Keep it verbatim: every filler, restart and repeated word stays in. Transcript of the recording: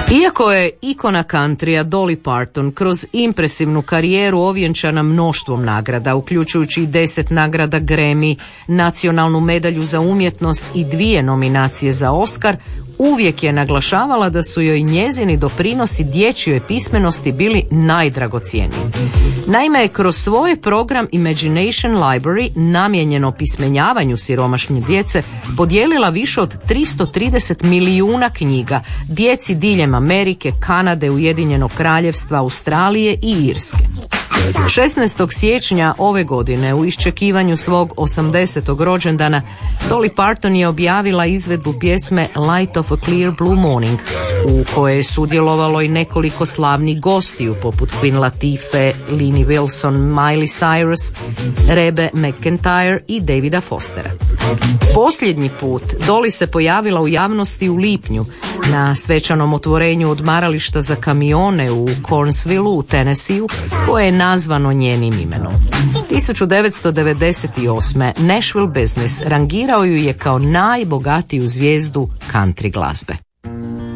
Iako je ikona countrya Dolly Parton kroz impresivnu karijeru ovjenčana mnoštvom nagrada, uključujući i deset nagrada Grammy, nacionalnu medalju za umjetnost i dvije nominacije za Oscar, uvijek je naglašavala da su joj njezini doprinosi dječjoj pismenosti bili najdragocjeniji. Naime, je kroz svoj program Imagination Library, namijenjen opismenjavanju siromašne djece, podijelila više od tristo trideset milijuna knjiga djeci diljem Amerike, Kanade, Ujedinjenog Kraljevstva, Australije i Irske. šesnaestog siječnja ove godine, u iščekivanju svog osamdesetog rođendana, Dolly Parton je objavila izvedbu pjesme Light of a Clear Blue Morning, u kojoj je sudjelovalo i nekoliko slavnih gostiju poput Queen Latifah, Linnie Wilson, Miley Cyrus, Rebe McEntire i Davida Fostera. Posljednji put Dolly se pojavila u javnosti u lipnju na svečanom otvorenju odmarališta za kamione u Cornsville u Tennesseeu, koje je nazvano njenim imenom. tisuću devetsto devedeset osme. Nashville Business rangirao ju je kao najbogatiju zvijezdu country glazbe.